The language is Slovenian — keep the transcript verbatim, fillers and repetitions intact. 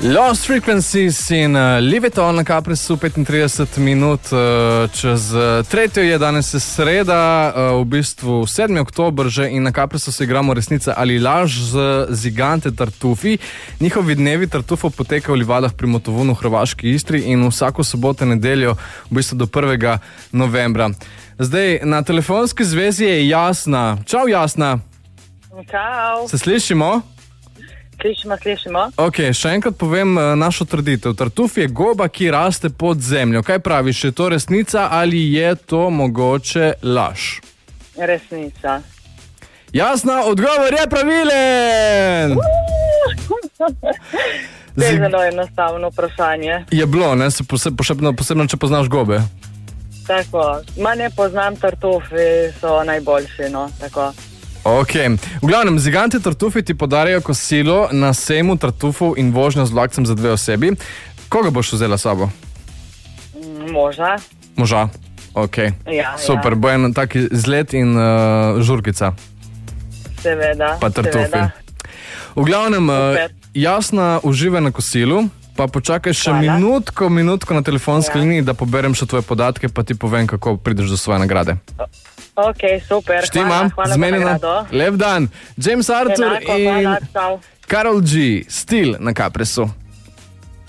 Lost Frequencies in uh, Leave It On na Caprisu, petintrideset minut uh, čez uh, tretjo je, danes je sreda, uh, v bistvu sedmi oktober že in na Caprisu se igramo Resnica ali laž z Zigante Tartufi. Njihovi dnevi Tartufov potekajo v Livadah pri Motovunu v Hrvaški Istri in vsako soboto nedeljo v bistvu do prvega novembra. Zdaj, na telefonski zvezi je Jasna. Čau, Jasna. Čau. Se slišimo? Slišimo, slišimo. Ok, še enkrat povem uh, našo trditev. Tartuf je goba, ki raste pod zemljo. Kaj praviš, je to resnica ali je to mogoče laž? Resnica. Jasna, odgovor je pravilen! To je zelo enostavno vprašanje. Je bilo, ne? Se posebno, posebno, posebno, če poznaš gobe. Tako, ma ne poznam, tartufi so najboljši, no, tako. Ok, v glavnem, Zigante Tartufi ti podarijo kosilo na sejmu tartufov in vožnjo z vlakcem za dve osebi. Koga boš vzela s sabo? Moža. Moža, ok. Ja, super, ja. bo en tak izlet in uh, žurkica. Seveda, pa tartufi. seveda. V glavnem, uh, Super. Jasna uživa na kosilu, pa počakaj še Hvala. minutko, minutko na telefonski Ja. liniji, da poberem še tvoje podatke, pa ti povem, kako prideš do svoje nagrade. Ok, super, Štima, hvala, hvala zmenjeno. za nagrado. Lep dan. James Arthur Enako, in hvala, čau. Karol G. Stil na Caprisu.